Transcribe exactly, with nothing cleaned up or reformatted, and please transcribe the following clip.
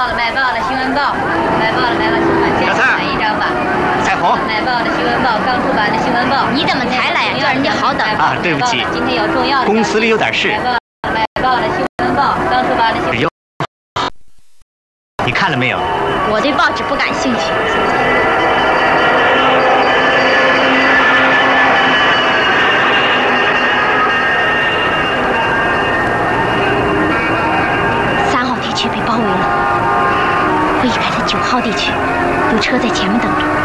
报了，买报了，新闻报，买报了，买报新闻，先买一张吧。 彩虹， 买报的新闻报，刚出版的新闻报。 你怎么才来呀？叫人家好等啊，对不起， 今天有重要的。 公司里有点事。 买报的新闻报，刚出版的新闻。 你看了没有？ 我对报纸不感兴趣。三号地区被包围了，我已开在九号地区，有车在前面等着。